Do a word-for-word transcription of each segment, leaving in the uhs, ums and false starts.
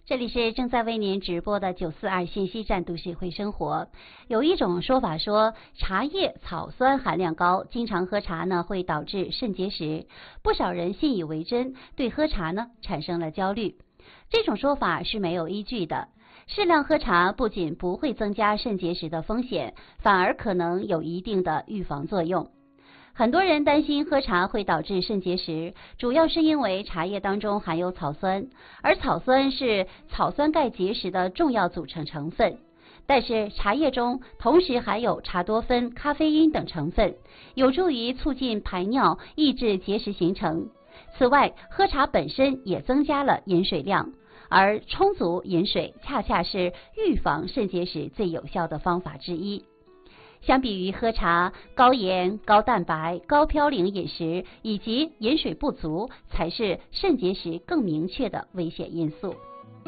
这里是正在为您直播的九四二信息站都市会生活。有一种说法说，茶叶草酸含量高，经常喝茶呢会导致肾结石，不少人信以为真，对喝茶呢产生了焦虑。这种说法是没有依据的。适量喝茶不仅不会增加肾结石的风险，反而可能有一定的预防作用。很多人担心喝茶会导致肾结石，主要是因为茶叶当中含有草酸，而草酸是草酸钙结石的重要组成成分。但是茶叶中同时含有茶多酚、咖啡因等成分，有助于促进排尿，抑制结石形成。此外，喝茶本身也增加了饮水量，而充足饮水恰恰是预防肾结石最有效的方法之一。相比于喝茶，高盐、高蛋白、高嘌呤饮食以及饮水不足才是肾结石更明确的危险因素。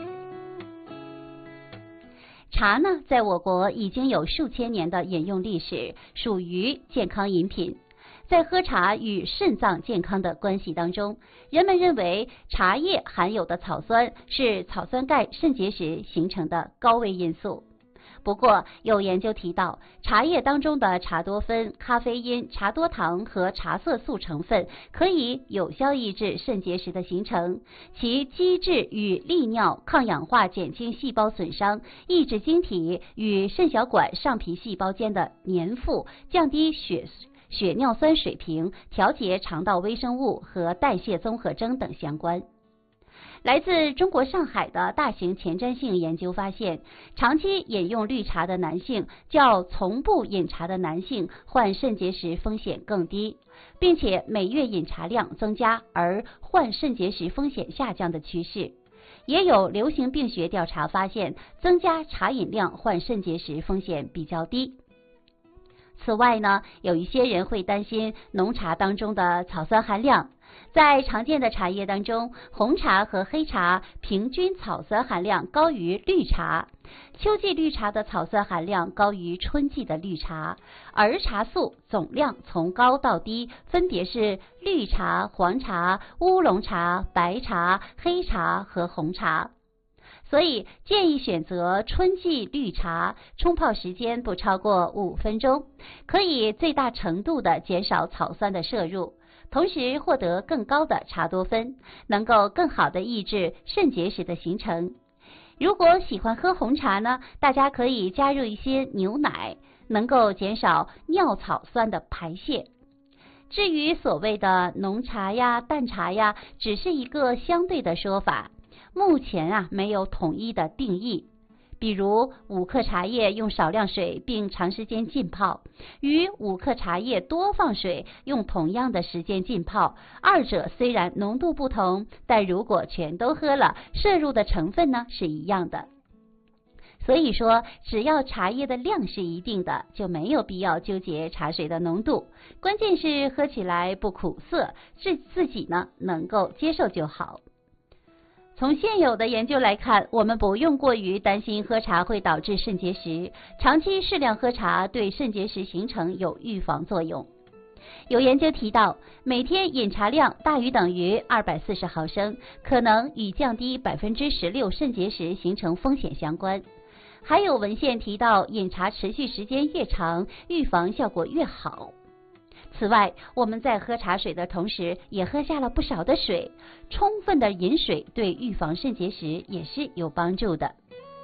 茶呢，在我国已经有数千年的饮用历史，属于健康饮品。在喝茶与肾脏健康的关系当中，人们认为茶叶含有的草酸是草酸钙肾结石形成的高危因素。不过，有研究提到，茶叶当中的茶多酚、咖啡因、茶多糖和茶色素成分可以有效抑制肾结石的形成，其机制与利尿、抗氧化、减轻细胞损伤、抑制晶体与肾小管上皮细胞间的粘附、降低血血尿酸水平、调节肠道微生物和代谢综合征等相关。来自中国上海的大型前瞻性研究发现，长期饮用绿茶的男性较从不饮茶的男性患肾结石风险更低，并且每月饮茶量增加而患肾结石风险下降的趋势。也有流行病学调查发现，增加茶饮量患肾结石风险比较低。此外呢，有一些人会担心浓茶当中的草酸含量。在常见的茶叶当中，红茶和黑茶平均草酸含量高于绿茶，秋季绿茶的草酸含量高于春季的绿茶，儿茶素总量从高到低分别是绿茶、黄茶、乌龙茶、白茶、黑茶和红茶。所以建议选择春季绿茶，冲泡时间不超过五分钟，可以最大程度的减少草酸的摄入，同时获得更高的茶多酚，能够更好的抑制肾结石的形成。如果喜欢喝红茶呢，大家可以加入一些牛奶，能够减少尿草酸的排泄。至于所谓的浓茶呀、淡茶呀，只是一个相对的说法。目前啊，没有统一的定义。比如五克茶叶用少量水并长时间浸泡，与五克茶叶多放水用同样的时间浸泡，二者虽然浓度不同，但如果全都喝了，摄入的成分呢是一样的。所以说，只要茶叶的量是一定的，就没有必要纠结茶水的浓度，关键是喝起来不苦涩，自自己呢能够接受就好。从现有的研究来看，我们不用过于担心喝茶会导致肾结石，长期适量喝茶对肾结石形成有预防作用。有研究提到，每天饮茶量大于等于二百四十毫升，可能与降低 百分之十六 肾结石形成风险相关。还有文献提到，饮茶持续时间越长，预防效果越好。此外，我们在喝茶水的同时，也喝下了不少的水，充分的饮水对预防肾结石也是有帮助的。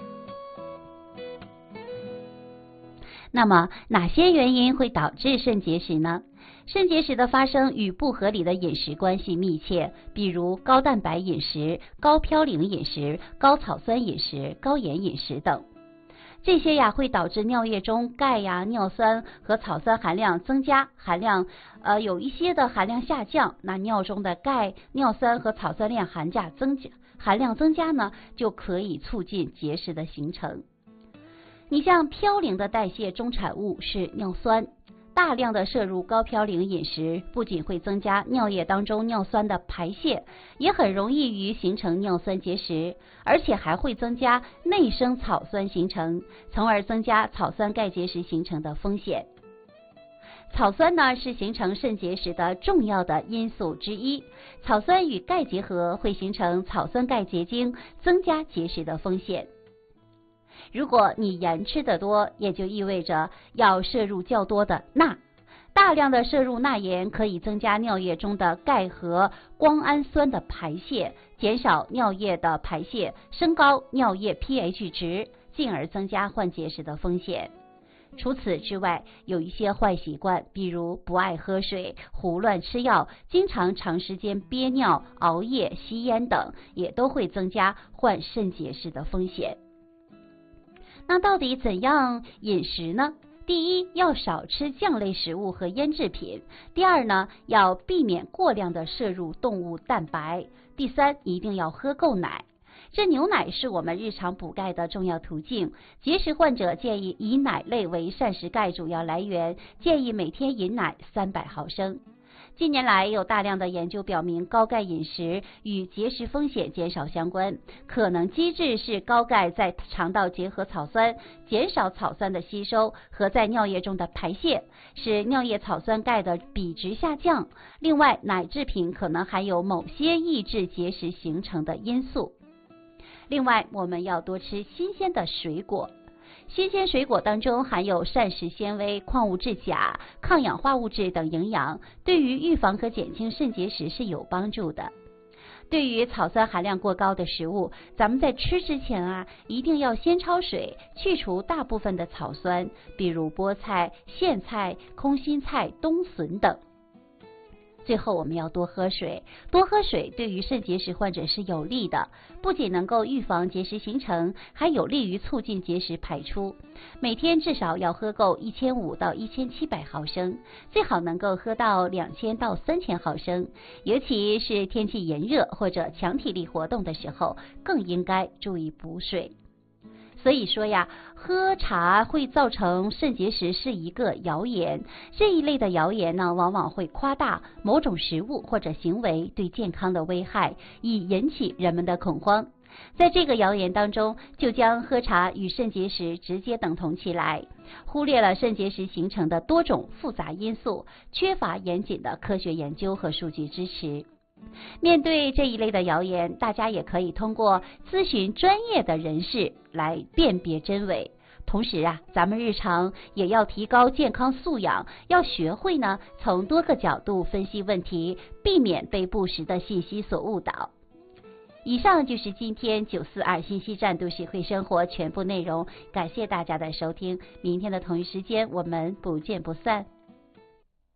那么，哪些原因会导致肾结石呢？肾结石的发生与不合理的饮食关系密切，比如高蛋白饮食、高嘌呤饮食、高草酸饮食、高盐饮食等。这些呀会导致尿液中钙呀、尿酸和草酸含量增加，含量呃有一些的含量下降，那尿中的钙、尿酸和草酸链含价增加，含量增加呢，就可以促进结石的形成。你像嘌呤的代谢中产物是尿酸，大量的摄入高嘌呤饮食，不仅会增加尿液当中尿酸的排泄，也很容易于形成尿酸结石，而且还会增加内生草酸形成，从而增加草酸钙结石形成的风险。 草酸呢是形成肾结石的重要的因素之一，草酸与钙结合会形成草酸钙结晶，增加结石的风险。如果你盐吃得多，也就意味着要摄入较多的钠。大量的摄入钠盐可以增加尿液中的钙和胱氨酸的排泄，减少尿液的排泄，升高尿液 pH 值，进而增加患结石的风险。除此之外，有一些坏习惯，比如不爱喝水、胡乱吃药、经常长时间憋尿、熬夜、吸烟等，也都会增加患肾结石的风险。那到底怎样饮食呢？第一，要少吃酱类食物和腌制品。第二呢，要避免过量的摄入动物蛋白。第三，一定要喝够奶。这牛奶是我们日常补钙的重要途径，结石患者建议以奶类为膳食钙主要来源，建议每天饮奶三百毫升。近年来有大量的研究表明，高钙饮食与结石风险减少相关，可能机制是高钙在肠道结合草酸，减少草酸的吸收和在尿液中的排泄，使尿液草酸钙的比值下降。另外，奶制品可能含有某些抑制结石形成的因素。另外，我们要多吃新鲜的水果。新鲜水果当中含有膳食纤维、矿物质钾、抗氧化物质等营养，对于预防和减轻肾结石是有帮助的。对于草酸含量过高的食物，咱们在吃之前啊，一定要先焯水，去除大部分的草酸，比如菠菜、苋菜、空心菜、冬笋等。最后我们要多喝水，多喝水对于肾结石患者是有利的，不仅能够预防结石形成，还有利于促进结石排出。每天至少要喝够一千五百到一千七百毫升，最好能够喝到两千到三千毫升，尤其是天气炎热或者强体力活动的时候，更应该注意补水。所以说呀，喝茶会造成肾结石是一个谣言。这一类的谣言呢，往往会夸大某种食物或者行为对健康的危害，以引起人们的恐慌。在这个谣言当中，就将喝茶与肾结石直接等同起来，忽略了肾结石形成的多种复杂因素，缺乏严谨的科学研究和数据支持。面对这一类的谣言，大家也可以通过咨询专业的人士来辨别真伪。同时啊，咱们日常也要提高健康素养，要学会呢从多个角度分析问题，避免被不实的信息所误导。以上就是今天九四二信息站都市会生活全部内容，感谢大家的收听，明天的同一时间我们不见不散。